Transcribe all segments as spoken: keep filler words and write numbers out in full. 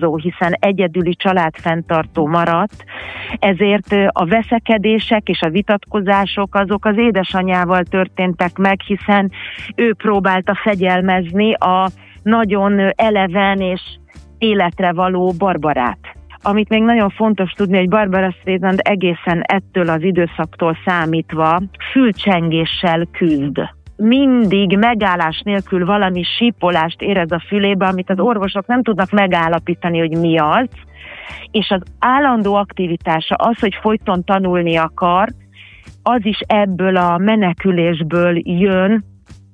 borzasztó, hiszen egyedüli családfenntartó maradt, ezért a veszekedések és a vitatkozások azok az édesanyjával történtek meg, hiszen ő próbálta fegyelmezni a nagyon eleven és életre való Barbarát. Amit még nagyon fontos tudni, hogy Barbara Streisand egészen ettől az időszaktól számítva fülcsengéssel küzd. Mindig megállás nélkül valami sípolást érez a fülébe, amit az orvosok nem tudnak megállapítani, hogy mi az, és az állandó aktivitása, az, hogy folyton tanulni akar, az is ebből a menekülésből jön.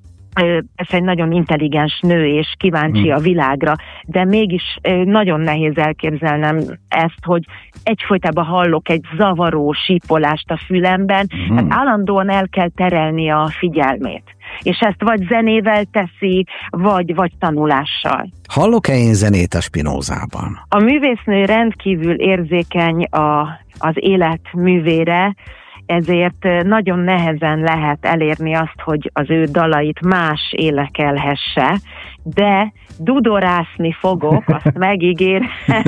Ez egy nagyon intelligens nő, és kíváncsi hmm. a világra, de mégis nagyon nehéz elképzelnem ezt, hogy egyfolytában hallok egy zavaró sípolást a fülemben, hmm. hát állandóan el kell terelni a figyelmét. És ezt vagy zenével teszi, vagy, vagy tanulással. Hallok-e én zenét a Spinozában? A művésznő rendkívül érzékeny a, az élet művére, ezért nagyon nehezen lehet elérni azt, hogy az ő dalait más énekelhesse, de dudorászni fogok, azt megígérem,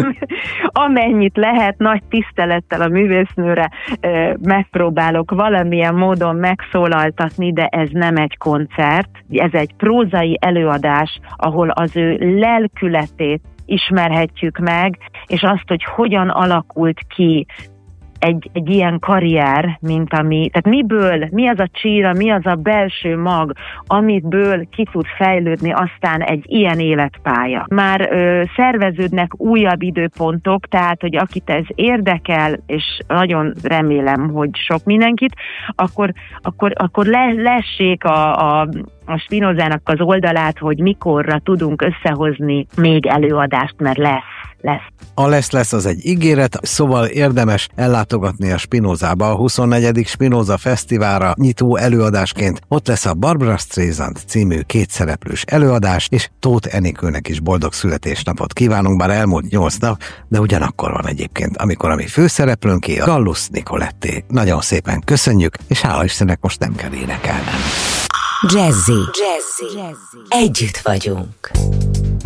amennyit lehet, nagy tisztelettel a művésznőre megpróbálok valamilyen módon megszólaltatni, de ez nem egy koncert, ez egy prózai előadás, ahol az ő lelkületét ismerhetjük meg, és azt, hogy hogyan alakult ki Egy, egy ilyen karrier, mint ami, tehát miből, mi az a csíra, mi az a belső mag, amitből ki tud fejlődni aztán egy ilyen életpálya. Már ö, szerveződnek újabb időpontok, tehát, hogy akit ez érdekel, és nagyon remélem, hogy sok mindenkit, akkor, akkor, akkor le, lessék a, a a Spinozának az oldalát, hogy mikorra tudunk összehozni még előadást, mert lesz. Lesz. A lesz-lesz az egy ígéret, szóval érdemes ellátogatni a Spinozába, a huszonnegyedik Spinoza Fesztiválra nyitó előadásként. Ott lesz a Barbara Streisand című kétszereplős előadás, és Tóth Enikőnek is boldog születésnapot kívánunk, bár elmúlt nyolc nap, de ugyanakkor van egyébként, amikor a mi főszereplőnké, a Gallus Nicoletti. Nagyon szépen köszönjük, és hála Istennek most nem kell énekelnem. Jazzy. Jazzy. Jazzy. Együtt vagyunk.